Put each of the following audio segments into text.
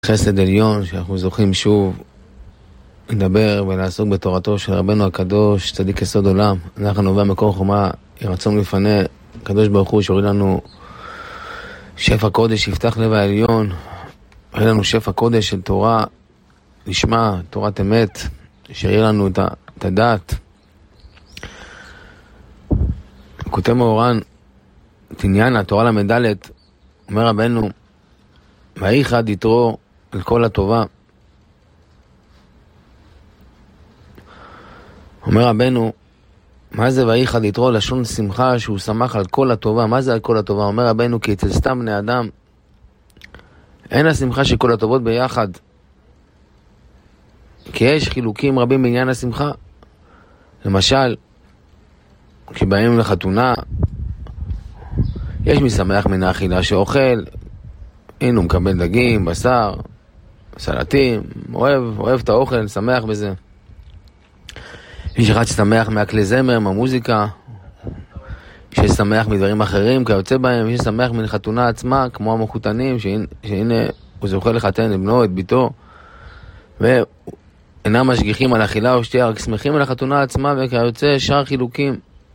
חסד עליון שאנחנו זוכים שוב לדבר ולעסוק בתורתו של רבנו הקדוש, צדיק יסוד עולם. אנחנו נובע מקור חומה, ירצון לפני הקדוש ברוך הוא שהוריד לנו שפע קודש, יפתח לב העליון, יוריד לנו שפע קודש של תורה לשמה, תורת אמת, שיראה לנו את הדעת. כותב מאורן תניין התורה למדלת, אומר רבנו ואיחד יתרו על כל הטובה. אומר רבנו, מה זה ואיחד יתרו? לשון שמחה שהוא שמח על כל הטובה. מה זה על כל הטובה? אומר רבנו, כי אצל סתם בני אדם אין השמחה של כל הטובות ביחד, כי יש חילוקים רבים בעניין השמחה. למשל, כשבאים לחתונה, יש מי שמח מן האכילה שאוכל, הנה הוא מקבל דגים, בשר, סלטים, אוהב את האוכל, שמח בזה. יש אחד ששמח מהכלי זמר, מהמוזיקה, יש שמח מדברים אחרים כיוצא בהם, יש שמח מן חתונה עצמה, כמו המחותנים, שהנה הוא זוכה לחתן את בנו, את ביתו, ואינם משגיחים על אכילה או שתייה, רק שמחים על החתונה עצמה, וכיוצא שאר חילוקים.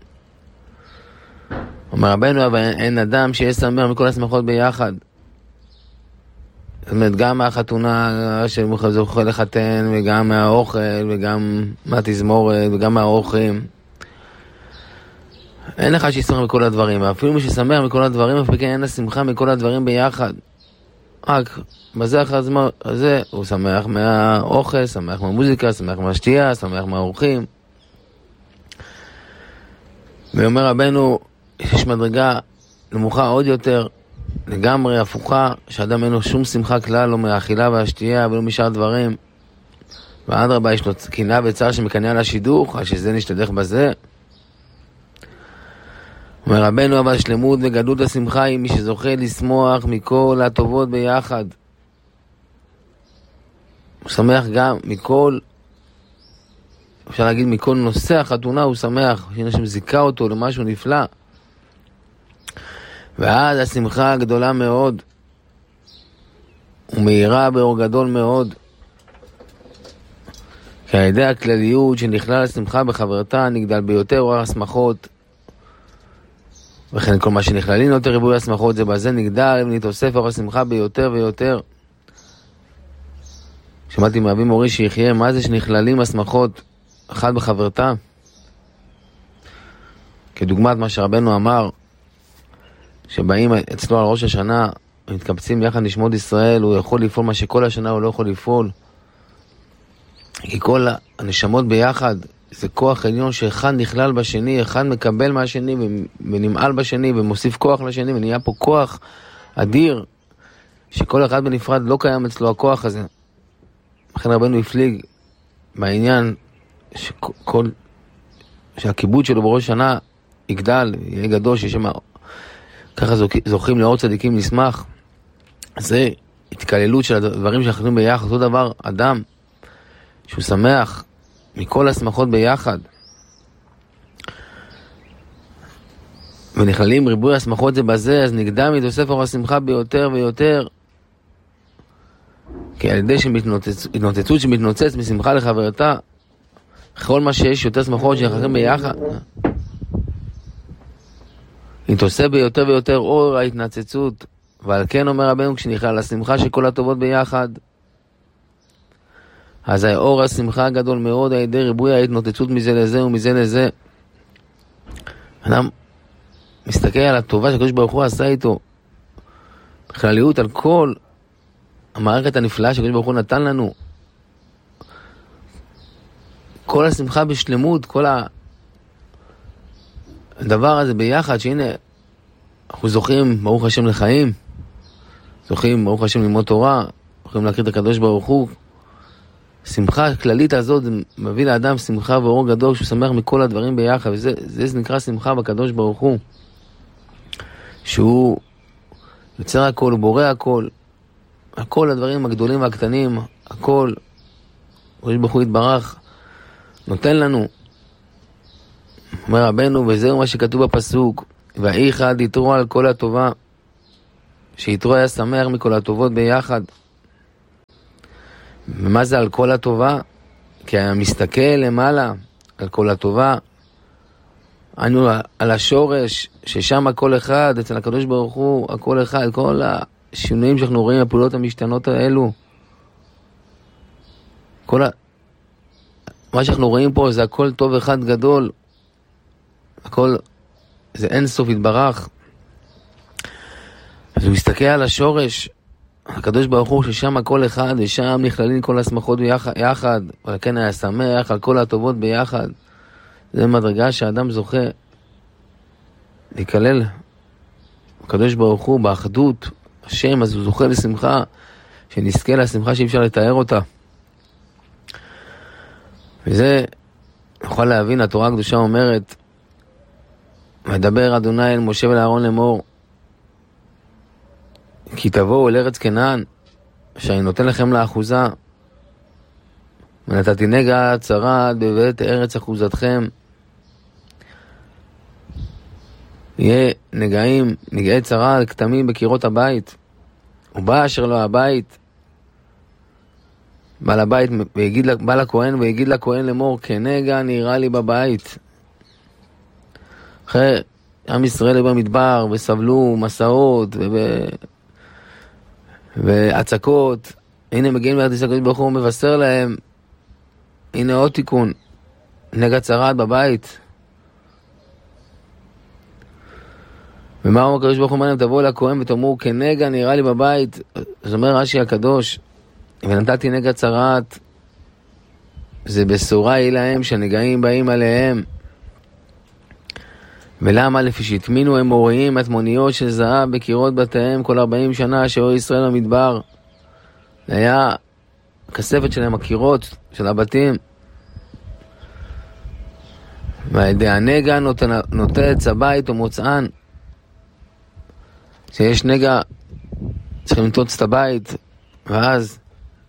אומר רבנו, אבל אין אדם שיש שמח מכל השמחות ביחד. זאת אומרת, גם מהחתונה שזוכה לחתן, וגם מהאוכל, וגם מהתזמורת, וגם מהאורחים. אין אחד שישמח מכל הדברים, ואפילו מי ששמח מכל הדברים, אפילו כן אין השמחה מכל הדברים ביחד. רק בזה אחר הזמן הזה הוא שמח מהאוכל, שמח מהמוזיקה, שמח מהשתייה, שמח מהאורחים. ואומר רבנו, יש מדרגה נמוכה עוד יותר, לגמרי הפוכה, שאדם אין לו שום שמחה כלל, לא מהאכילה והשתייה ולא משאר דברים, ואדרבה יש לו קינה וצער שמקנא על השידוך, על שזה נשתדך בזה. אומר רבנו, אבל שלמות וגדלות השמחה היא מי שזוכה לשמוח מכל הטובות ביחד. הוא שמח גם מכל, אפשר להגיד מכל נושא החתונה הוא שמח, שהנה שמזיקה אותו למשהו נפלא. ואז השמחה הגדולה מאוד ומהירה באור גדול מאוד, כי על ידי הכלליות שנכלל השמחה בחברתה נגדל ביותר אור השמחות, וכן כל מה שנכללים יותר ריבוי השמחות זה בזה נגדל ונתאוסף אור השמחה ביותר ויותר. שמעתי מאבי מורי שיחיה, מה זה שנכללים השמחות אחד בחברתה? כדוגמת מה שרבנו אמר, שבאים אצלו על ראש השנה, מתקבצים יחד נשמות ישראל, הוא יכול לפעול מה שכל השנה הוא לא יכול לפעול. כי כל הנשמות ביחד, זה כוח עליון שאחד נכלל בשני, אחד מקבל מהשני ונמעל בשני ומוסיף כוח לשני, ונהיה פה כוח אדיר, שכל אחד בנפרד לא קיים אצלו הכוח הזה. לכן רבנו הפליג בעניין שהכיבוד שלו בראש השנה יגדל, יהיה גדול, שישמע. ככה זוכים לאור צדיקים לשמח. זה התקללות של הדברים שאנחנו ביחד. אותו דבר, אדם שהוא שמח מכל השמחות ביחד, ונכללים ריבוי השמחות זה בזה, אז נגדל מתוסף אור השמחה ביותר ויותר, כי על ידי התנוצצות שמתנוצץ משמחה לחברתה, כל מה שיש יותר שמחות שנכללים ביחד, נתעושה ביותר ויותר אור ההתנצצות. ועל כן אומר רבנו, כשנכלל השמחה שכל הטובות ביחד, אז האור השמחה הגדול מאוד על ידי ריבוי ההתנוצצות מזה לזה ומזה לזה. אדם מסתכל על הטובה שהקדוש ברוך הוא עשה איתו בכלליות, על כל המערכת הנפלאה שהקדוש ברוך הוא נתן לנו, כל השמחה בשלמות, כל הדבר הזה ביחד, שהנה אנחנו זוכים ברוך השם לחיים, זוכים ברוך השם ללמוד תורה, זוכים להכיר את הקדוש ברוך הוא. שמחה הכללית הזאת מביא לאדם שמחה ואור גדול שהוא שמח מכל הדברים ביחד, וזה נקרא שמחה בקדוש ברוך הוא, שהוא יוצר הכל, הוא בורא הכל, הכל הדברים הגדולים והקטנים, הכל הקדוש ברוך הוא יתברך נותן לנו. אומר רבנו, וזהו מה שכתוב בפסוק, ואיחד יתרו על כל הטובה, שיתרו היה שמח מכל הטובות ביחד. ומה זה על כל הטובה? כי אני מסתכל למעלה על כל הטובה, אנו על השורש, ששם הכל אחד, אצל הקדוש ברוך הוא, הכל אחד, כל השינויים שאנחנו רואים, הפעולות המשתנות האלו, מה שאנחנו רואים פה זה הכל טוב אחד גדול, הכל, זה אין סוף יתברך. אז הוא מסתכל על השורש, הקדוש ברוך הוא, ששם הכל אחד, ושם נכללים כל השמחות ביחד, ולכן היה שמח על כל הטובות ביחד. זה מדרגה שהאדם זוכה להיכלל הקדוש ברוך הוא באחדות השם, אז הוא זוכה לשמחה, שנזכה לשמחה שאי אפשר לתאר אותה. וזה נוכל להבין, התורה הקדושה אומרת, מדבר אדוני אל משה ולאהרון לאמור, כי תבואו אל ארץ כנען, שאני נותן לכם לאחוזה, ונתתי נגע צרד בבית ארץ אחוזתכם. יהיה נגעי צרד כתמים בקירות הבית, ובא אשר לו הבית, בא לבית בא לכהן ויגיד לכהן לאמור, כנגע נראה לי בבית. אחרי עם ישראל במדבר וסבלו מסעות והצקות, הנה מגיעים לארץ ישראל, הקדוש ברוך הוא מבשר להם, הנה עוד תיקון, נגע צרד בבית. ומה אומר הקדוש ברוך הוא? אומר להם, תבואו לכהן ותאמרו, כנגע נראה לי בבית. זאת אומרת רש"י הקדוש, ונתתי נגע צרד, זה בשורה היא להם שהנגעים באים עליהם. ולמה? לפי שהטמינו אמוריים מטמוניות של זהב בקירות בתיהם כל 40 שנה שהיו ישראל במדבר. זה היה כספת שלהם, הקירות של הבתים. ועדי הנגע נוטץ הבית ומוצאן. כשיש נגע צריכים לנטוץ את הבית, ואז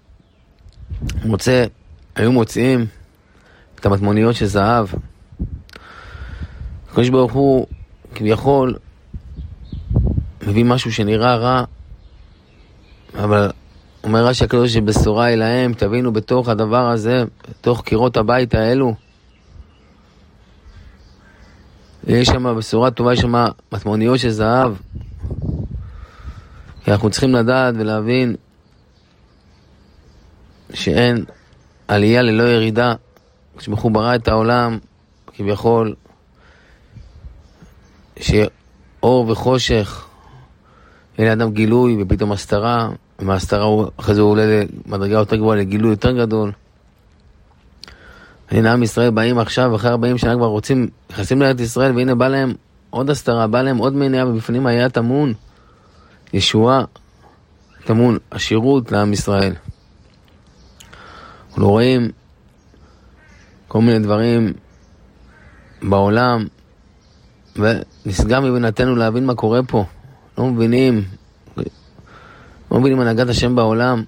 היו מוצאים את המטמוניות של זהב. הקדוש ברוך הוא כביכול מביא משהו שנראה רע, אבל אומר רש"י הקדוש שבשורה היא להם, תבינו בתוך הדבר הזה, בתוך קירות הבית האלו, יש שם בשורה טובה, יש שם מטמוניות של זהב. כי אנחנו צריכים לדעת ולהבין שאין עלייה ללא ירידה. כשברוך ברא את העולם, כביכול שאור וחושך, אין לאדם גילוי ופתאום הסתרה, ומהסתרה אחרי זה הוא עולה למדרגה יותר גבוהה, לגילוי יותר גדול. הנה עם ישראל באים עכשיו, אחרי 40 שנה כבר נכנסים לארץ ישראל, והנה בא להם עוד הסתרה, בא להם עוד מניעה, ובפנים היה תמון ישועה, תמון השירות לעם ישראל. אנחנו רואים כל מיני דברים בעולם, ונשגב מבינתנו להבין מה קורה פה. לא מבינים הנהגת השם בעולם.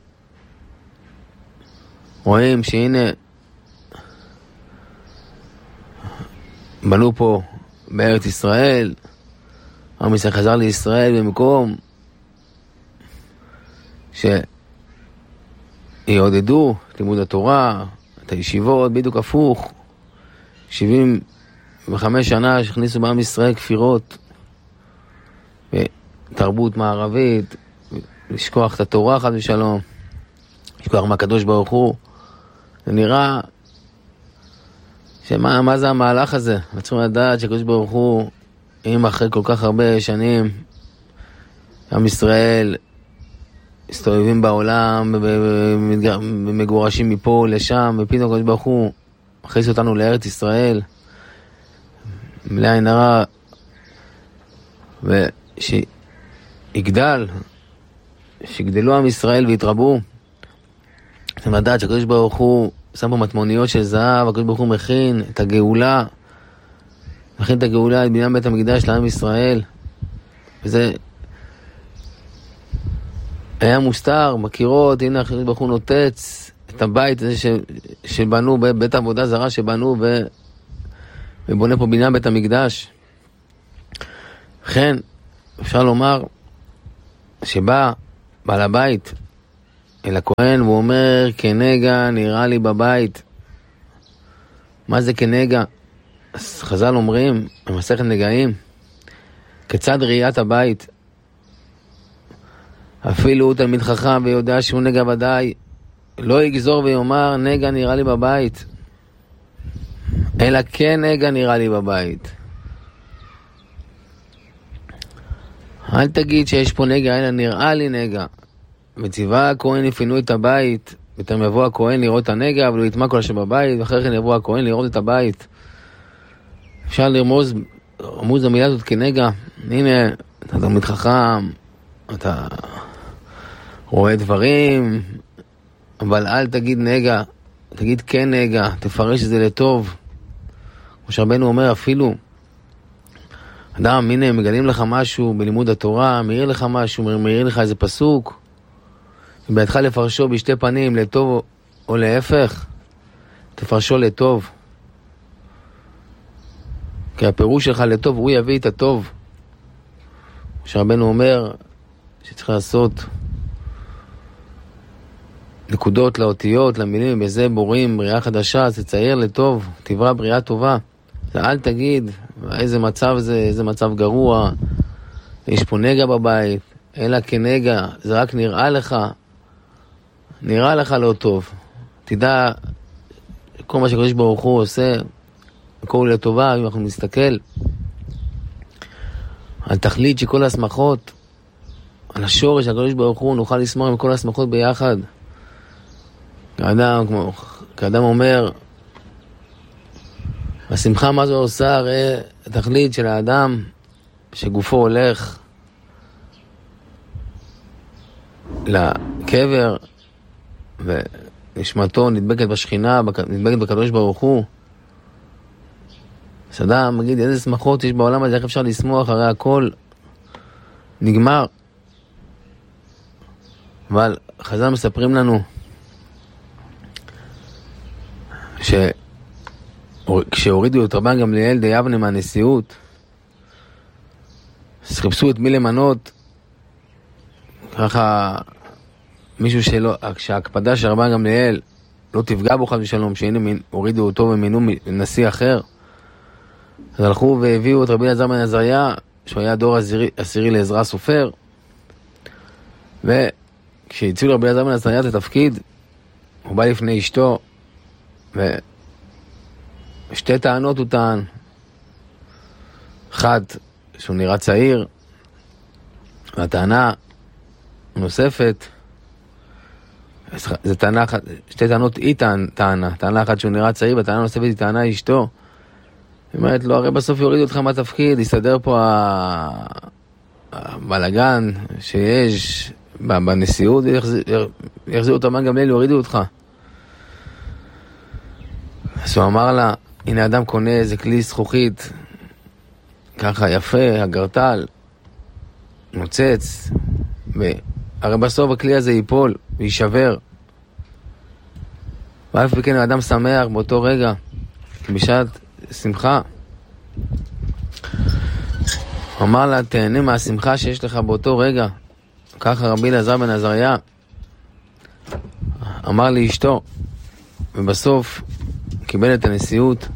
רואים שהנה בנו פה בארץ ישראל, עם ישראל חזר לישראל במקום שיעודדו את לימוד התורה, את הישיבות, בדיוק הפוך. 75 שנה שהכניסו בעם ישראל כפירות ותרבות מערבית, לשכוח את התורה חד ושלום, לשכוח מהקדוש ברוך הוא. זה נראה מה זה המהלך הזה? צריכים לדעת שהקדוש ברוך הוא, אם אחרי כל כך הרבה שנים עם ישראל מסתובבים בעולם ומגורשים מפה לשם, ופתאום הקדוש ברוך הוא מכניס אותנו לארץ ישראל מלא עין הרע, שיגדלו עם ישראל ויתרבו. צריכים לדעת שהקדוש ברוך הוא שם פה מטמוניות של זהב, הקדוש ברוך הוא מכין את הגאולה, את בניין בית המקדש לעם ישראל, וזה היה מוסתר בקירות. הנה הקדוש ברוך הוא נוטץ את הבית הזה שבנו, בית עבודה זרה שבנו, ובונה פה בניין בית המקדש. לכן אפשר לומר שבא בעל הבית אל הכהן, והוא אומר, כנגע נראה לי בבית. מה זה כנגע? אז חז"ל אומרים, במסכת נגעים, כיצד ראיית הבית? אפילו הוא תלמיד חכם ויודע שהוא נגע ודאי, לא יגזור ויאמר, נגע נראה לי בבית. אלא כן נגע נראה לי בבית. אל תגיד שיש פה נגע, אלא נראה לי נגע. וציווה הכהן יפנו את הבית, ותרם יבוא הכהן לראות את הנגע, אבל הוא יטמע כל אשר בבית, ואחרי כן יבוא הכהן לראות את הבית. אפשר לרמוז המילה הזאת כנגע. הנה, אתה תלמיד חכם, אתה רואה דברים, אבל אל תגיד נגע, תגיד כן נגע, תפרש את זה לטוב. כמו שרבנו אומר, אפילו אדם, הנה, מגלים לך משהו בלימוד התורה, מאיר לך משהו, מאיר לך איזה פסוק, ובידך לפרשו בשתי פנים, לטוב או להפך, תפרשו לטוב. כי הפירוש שלך לטוב, הוא יביא את הטוב. שרבנו אומר שצריך לעשות נקודות לאותיות, למילים, בזה בורים בריאה חדשה, תצייר לטוב, תברא בריאה טובה. אל תגיד איזה מצב זה, איזה מצב גרוע, יש פה נגע בבית, אלא כנגע, זה רק נראה לך לא טוב. תדע, כל מה שהקדוש ברוך הוא עושה, הכל לטובה. אם אנחנו נסתכל על תכלית שכל הסמכות, על השורש הקדוש ברוך הוא, נוכל לשמור עם כל הסמכות ביחד. כאדם אומר, השמחה מה זו עושה? הרי התכלית של האדם שגופו הולך לקבר ונשמתו נדבקת בשכינה, נדבקת בקדוש ברוך הוא. אז אדם מגיד, איזה שמחות יש בעולם הזה, איך אפשר לשמוח? הרי הכל נגמר. אבל חז"ל מספרים לנו כשהורידו את רבן גמליאל די יבנה מהנשיאות, אז חיפשו את מי למנות, ככה מישהו שההקפדה של רבן גמליאל לא תפגע בו חס ושלום, שהנה הורידו אותו ומינו נשיא אחר. אז הלכו והביאו את רבי אלעזר בן עזריה, שהוא היה דור עשירי לעזרא סופר, וכשהציעו לרבי אלעזר בן עזריה את התפקיד, הוא בא לפני אשתו, ושתי טענות הוא טען. אחת, שהוא נראה צעיר, והטענה נוספת, זה טענה אחת, שתי טענות היא טענה. טענה אחת שהוא נראה צעיר, והטענה נוספת היא טענה אשתו. היא אומרת לו, הרי בסוף יורידו אותך מהתפקיד, יסתדר פה הבלגן שיש בנשיאות, יחזירו אותם גמליאל, יורידו אותך. אז הוא אמר לה, הנה אדם קונה איזה כלי זכוכית, ככה יפה, הגרטל, נוצץ, הרי בסוף הכלי הזה ייפול וישבר. ואף וכן האדם שמח באותו רגע, בשעת שמחה. אמר לה, תהנה מהשמחה שיש לך באותו רגע. ככה רבי אלעזר בן עזריה אמר לאשתו, ובסוף קיבל את הנשיאות.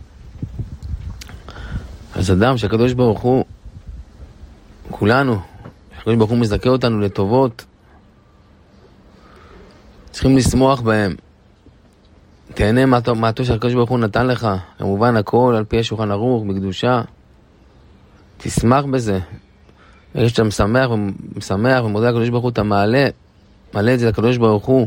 אז אדם שהקדוש ברוך הוא, כולנו, הקדוש ברוך הוא מזכה אותנו לטובות, צריכים לשמוח בהם. תהנה מהטוב שהקדוש ברוך הוא נתן לך, כמובן הכל על פי השולחן ערוך, בקדושה. תשמח בזה. איך שאתה משמח ומודה לקדוש ברוך הוא, אתה מעלה את זה לקדוש ברוך הוא.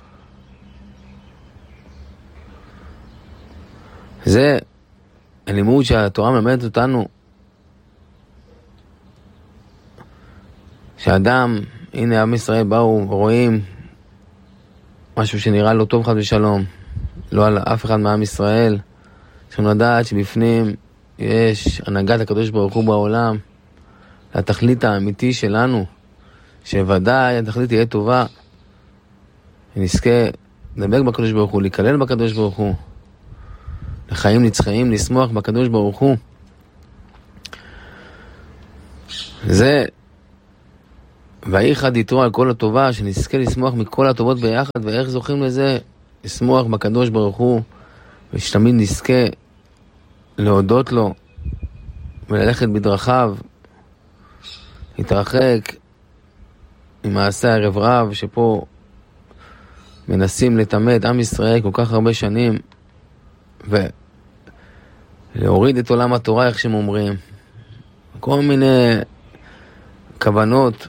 זה הלימוד שהתורה מלמדת אותנו, שאדם, הנה עם ישראל באו רואים משהו שנראה לא טוב חס ושלום, לא על אף אחד מעם ישראל. צריכים לדעת שבפנים יש הנהגת הקדוש ברוך הוא בעולם, התכלית האמיתי שלנו, שוודאי התכלית תהיה טובה, ונזכה לדבק בקדוש ברוך הוא, להיכלל בקדוש ברוך הוא, לחיים נצחיים, לשמוח בקדוש ברוך הוא. זה ואיחד יתרו על כל הטובה, שנזכה לשמוח מכל הטובות ביחד. ואיך זוכים לזה? לשמוח בקדוש ברוך הוא, ושתמיד נזכה להודות לו וללכת בדרכיו, להתרחק ממעשה ערב רב שפה מנסים לטמא עם ישראל כל כך הרבה שנים, ולהוריד את עולם התורה, איך שהם אומרים, כל מיני כוונות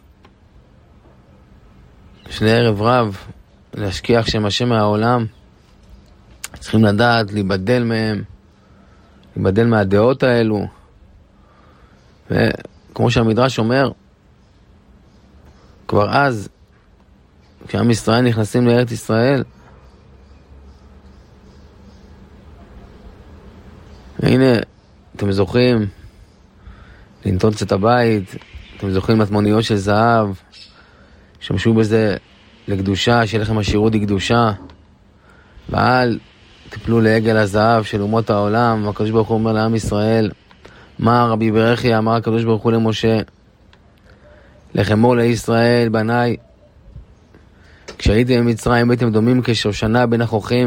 של ערב רב, להשכיח שם השם מהעולם. צריכים לדעת להיבדל מהם, להיבדל מהדעות האלו. וכמו שהמדרש אומר, כבר אז, כשעם ישראל נכנסים לארץ ישראל, הנה, אתם זוכים לנטות את הבית, אתם זוכים מטמוניות של זהב, שמשו בזה לקדושה, שיהיה לכם השירות לקדושה, ואל תפלו לעגל הזהב של אומות העולם. הקדוש ברוך הוא אומר לעם ישראל, מה רבי ברכיה אמר הקדוש ברוך הוא למשה, לחמור לישראל בניי, כשהייתם במצרים הייתם דומים כשושנה בין החוכים.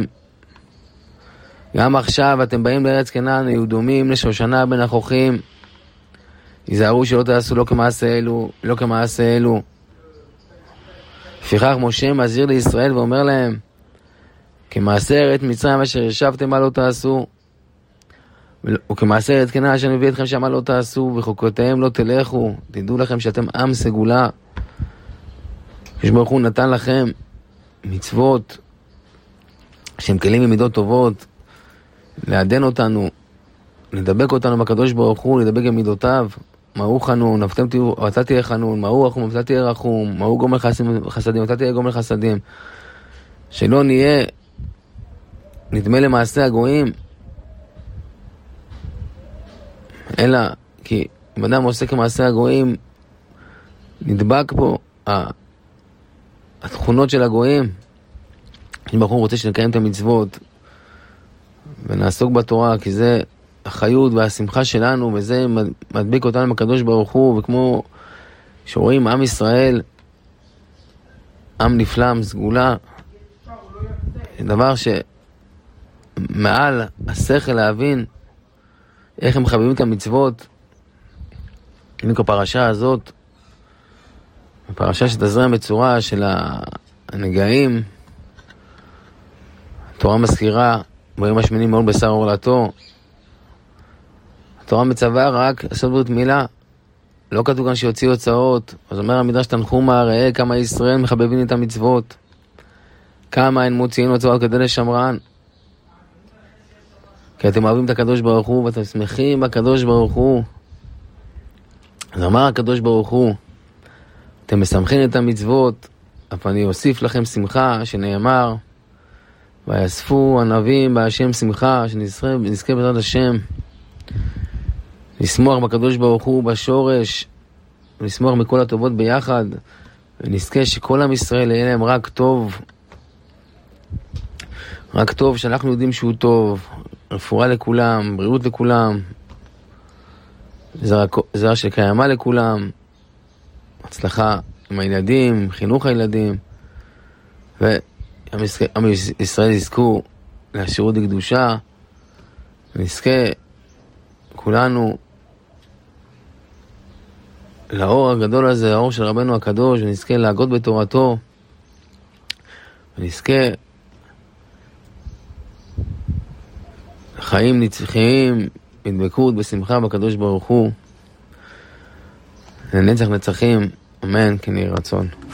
גם עכשיו אתם באים לארץ כנען, היו דומים לשושנה בין החוכים. היזהרו שלא תעשו לא כמעשה אלו. לפיכך משה מזהיר לישראל ואומר להם, כמעשה ארץ מצרים אשר ישבתם מה לא תעשו, וכמעשה ארץ כנען אשר מביא אתכם שמה לא תעשו, וחוקותיהם לא תלכו. תדעו לכם שאתם עם סגולה. הקדוש ברוך הוא נתן לכם מצוות שהם כלים ממידות טובות, לעדן אותנו, לדבק אותנו בקדוש ברוך הוא, לדבק במידותיו. מהו חנון, אתה תהיה חנון, מהו רחום, אתה תהיה רחום, מהו גומל חסדים, אתה תהיה גומל חסדים. שלא נהיה נדמה למעשה הגויים, אלא כי אם אדם עושה כמעשה הגויים, נדבק פה התכונות של הגויים. אם בחור רוצה שנקיים את המצוות ונעסוק בתורה, כי זה החיות והשמחה שלנו, וזה מדביק אותנו בקדוש ברוך הוא. וכמו שרואים עם ישראל, עם נפלא, סגולה, דבר שמעל השכל להבין איך הם מחבבים את המצוות. הנה כפרשה הזאת, הפרשה שתזרם בצורה של הנגעים, התורה מזכירה ביום השמיני מאול בשר עורלתו. התורה מצווה רק לעשות ברית מילה, לא כתוב כאן שיוציאו הוצאות. אז אומר המדרש תנחומה, ראה כמה ישראל מחבבים את המצוות, כמה הם מוציאים הוצאות כדי לשמרן, כי אתם אוהבים את הקדוש ברוך הוא ואתם שמחים בקדוש ברוך הוא. אז אמר הקדוש ברוך הוא, אתם משמחים את המצוות, אף אני אוסיף לכם שמחה, שנאמר, ויאספו ענבים בהשם שמחה, שנזכה בעזרת השם לשמוח בקדוש ברוך הוא בשורש, ולשמוח מכל הטובות ביחד, ונזכה שכל עם ישראל יהיה להם רק טוב, רק טוב, שאנחנו יודעים שהוא טוב, רפואה לכולם, בריאות לכולם, זרע של קיימה לכולם, הצלחה עם הילדים, חינוך הילדים, ועם ישראל יזכו להשירות לקדושה, ונזכה כולנו לאור הגדול הזה, האור של רבנו הקדוש, ונזכה להגות בתורתו, ונזכה חיים נצחיים, בדבקות, בשמחה בקדוש ברוך הוא, לנצח נצחים, אמן, כן יהי רצון.